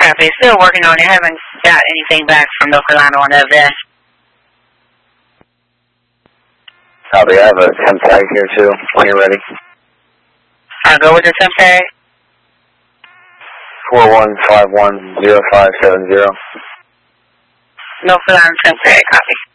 Copy. Still working on it. Haven't got anything back from North Carolina on that vest. Copy. I have a temp tag here too, when you're ready. I'll go with the temp tag. 41510570. North Carolina temp tag. Copy.